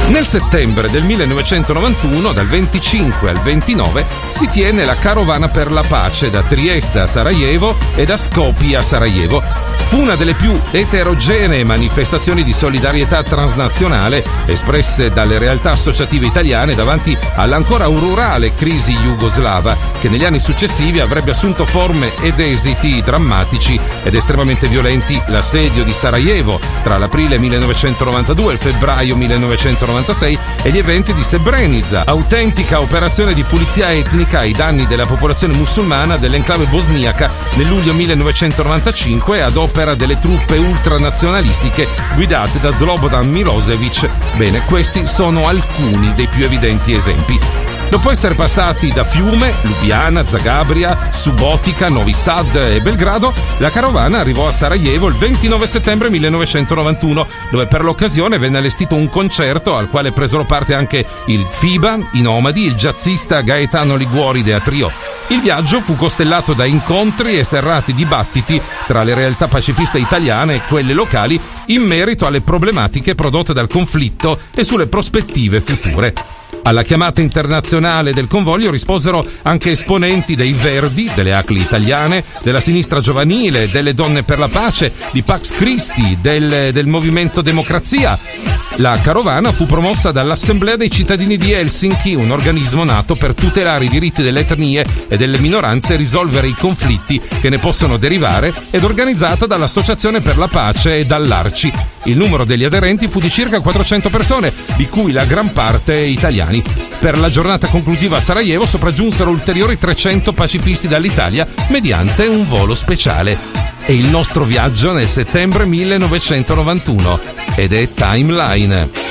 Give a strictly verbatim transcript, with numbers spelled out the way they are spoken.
Nel settembre del millenovecentonovantuno, dal venticinque al ventinove, si tiene la Carovana per la pace da Trieste a Sarajevo e da Skopje a Sarajevo. Fu una delle più eterogenee manifestazioni di solidarietà transnazionale espresse dalle realtà associative italiane davanti all'ancora rurale crisi jugoslava, che negli anni successivi avrebbe assunto forme ed esiti drammatici ed estremamente violenti. L'assedio di Sarajevo tra l'aprile millenovecentonovantadue e il febbraio millenovecentonovantasei e gli eventi di Srebrenica, autentica operazione di pulizia etnica ai danni della popolazione musulmana dell'enclave bosniaca nel luglio millenovecentonovantacinque ad opera delle truppe ultranazionalistiche guidate da Slobodan Milosevic. Bene, questi sono alcuni dei più evidenti esempi. Dopo essere passati da Fiume, Lubiana, Zagabria, Subotica, Novi Sad e Belgrado, la carovana arrivò a Sarajevo il ventinove settembre millenovecentonovantuno, dove per l'occasione venne allestito un concerto al quale presero parte anche il FIBA, i Nomadi, il jazzista Gaetano Liguori de Atrio. Il viaggio fu costellato da incontri e serrati dibattiti tra le realtà pacifiste italiane e quelle locali in merito alle problematiche prodotte dal conflitto e sulle prospettive future. Alla chiamata internazionale del convoglio risposero anche esponenti dei Verdi, delle A C L I italiane, della sinistra giovanile, delle Donne per la Pace, di Pax Christi, del, del Movimento Democrazia. La carovana fu promossa dall'Assemblea dei cittadini di Helsinki, un organismo nato per tutelare i diritti delle etnie e delle minoranze e risolvere i conflitti che ne possono derivare, ed organizzata dall'Associazione per la Pace e dall'Arci. Il numero degli aderenti fu di circa quattrocento persone, di cui la gran parte italiani. Per la giornata conclusiva a Sarajevo sopraggiunsero ulteriori trecento pacifisti dall'Italia mediante un volo speciale. È il nostro viaggio nel settembre millenovecentonovantuno ed è Timeline.